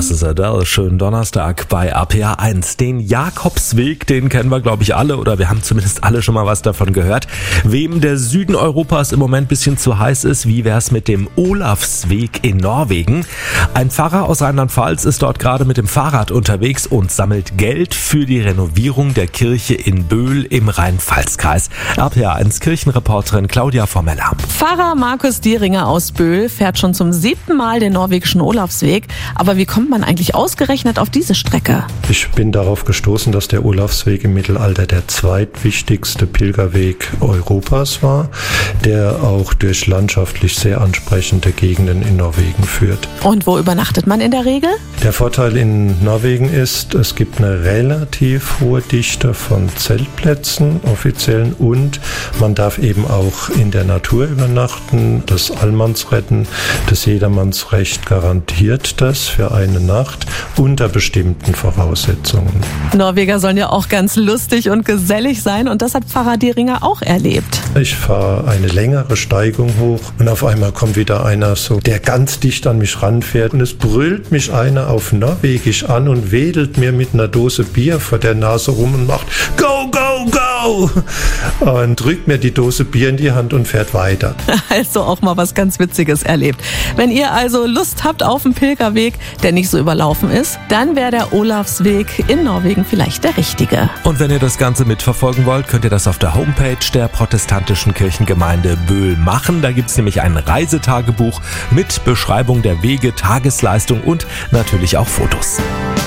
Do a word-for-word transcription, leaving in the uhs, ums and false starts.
Das ist Adele. Schönen Donnerstag bei R P R eins. Den Jakobsweg, den kennen wir, glaube ich, alle, oder wir haben zumindest alle schon mal was davon gehört. Wem der Süden Europas im Moment ein bisschen zu heiß ist, wie wär's mit dem Olavsweg in Norwegen? Ein Pfarrer aus Rheinland-Pfalz ist dort gerade mit dem Fahrrad unterwegs und sammelt Geld für die Renovierung der Kirche in Böhl im Rhein-Pfalz-Kreis. R P R eins Kirchenreporterin Claudia Formeller. Pfarrer Markus Dieringer aus Böhl fährt schon zum siebten Mal den norwegischen Olafsweg. Aber wie kommt man eigentlich ausgerechnet auf diese Strecke? Ich bin darauf gestoßen, dass der Olafsweg im Mittelalter der zweitwichtigste Pilgerweg Europas war, der auch durch landschaftlich sehr ansprechende Gegenden in Norwegen führt. Und wo übernachtet man in der Regel? Der Vorteil in Norwegen ist, es gibt eine relativ hohe Dichte von Zeltplätzen, offiziellen, und man darf eben auch in der Natur übernachten. Das Allmannsretten, das Jedermannsrecht garantiert das für eine Nacht unter bestimmten Voraussetzungen. Norweger sollen ja auch ganz lustig und gesellig sein, und das hat Pfarrer Dieringer auch erlebt. Ich fahre eine längere Steigung hoch und auf einmal kommt wieder einer so, der ganz dicht an mich ranfährt, und es brüllt mich einer auf Norwegisch an und wedelt mir mit einer Dose Bier vor der Nase rum und macht Go, go, go! Und drückt mir die Dose Bier in die Hand und fährt weiter. Also auch mal was ganz Witziges erlebt. Wenn ihr also Lust habt auf einen Pilgerweg, der nicht so überlaufen ist, dann wäre der Olafsweg in Norwegen vielleicht der richtige. Und wenn ihr das Ganze mitverfolgen wollt, könnt ihr das auf der Homepage der protestantischen Kirchengemeinde Böhl machen. Da gibt es nämlich ein Reisetagebuch mit Beschreibung der Wege, Tagesleistung und natürlich auch Fotos.